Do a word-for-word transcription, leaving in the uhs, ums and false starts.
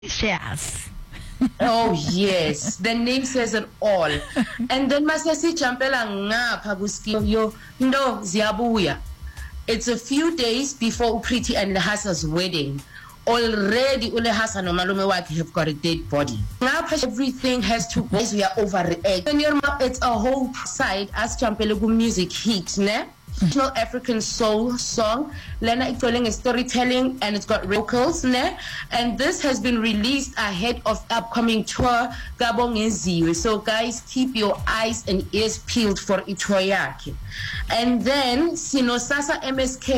Yes. Oh yes, the name says it all. And then masasi champela ngapha kuskiyo yo no ziyabuya. It's a few days before Upriti and Lehasa's wedding. Already Ulehasa no malume wakhe have got a dead body. Ngapha everything has to go. We are overreact. It's a whole side as champela music hit, ne? Traditional African soul song. Lena Itoling is storytelling and it's got vocals, ne? And this has been released ahead of upcoming tour Gabong Eziwe. So guys, keep your eyes and ears peeled for Itoyaki. And then Sinosasa M S K